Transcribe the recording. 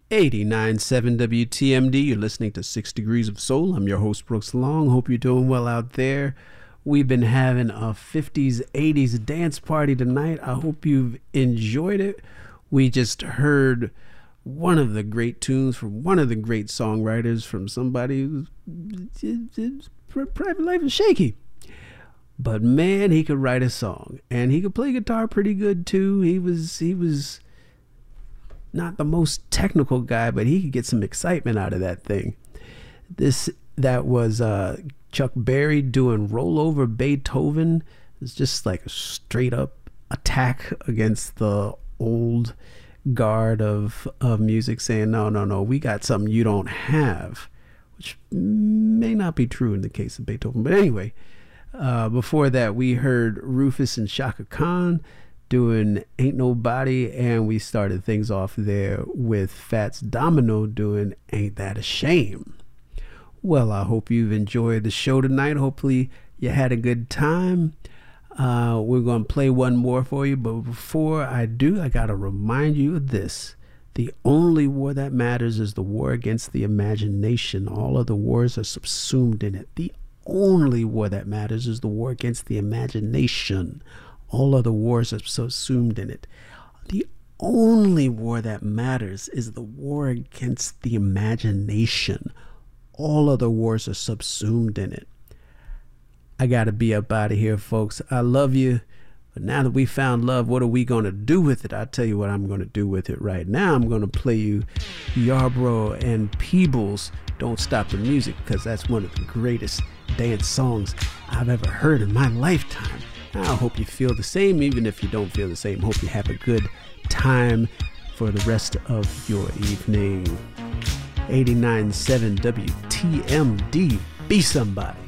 89.7 WTMD. You're listening to 6 Degrees of Soul. I'm your host, Brooks Long. Hope you're doing well out there. We've been having a 50s, 80s dance party tonight. I hope you've enjoyed it. We just heard one of the great tunes from one of the great songwriters from somebody whose private life is shaky. But man, he could write a song, and he could play guitar pretty good too. He was not the most technical guy, but he could get some excitement out of that thing. That was Chuck Berry doing Rollover Beethoven. It's just like a straight up attack against the old guard of music, saying no, we got something you don't have, which may not be true in the case of Beethoven. But anyway, before that we heard Rufus and Chaka Khan doing Ain't Nobody, and we started things off there with Fats Domino doing Ain't That a Shame. Well, I hope you've enjoyed the show tonight. Hopefully you had a good time. We're going to play one more for you, but before I do, I got to remind you of this. The only war that matters is the war against the imagination. All other wars are subsumed in it. The only war that matters is the war against the imagination. All other wars are subsumed in it. The only war that matters is the war against the imagination. All other wars are subsumed in it. I got to be up out of here, folks. I love you. But now that we found love, what are we going to do with it? I'll tell you what I'm going to do with it right now. I'm going to play you Yarbrough and Peebles' Don't Stop the Music, because that's one of the greatest dance songs I've ever heard in my lifetime. I hope you feel the same. Even if you don't feel the same, hope you have a good time for the rest of your evening. 89.7 WTMD. Be somebody.